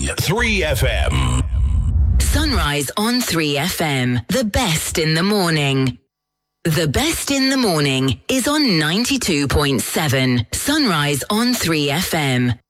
3FM. Sunrise on 3FM. The best in the morning. The best in the morning is on 92.7. Sunrise on 3FM.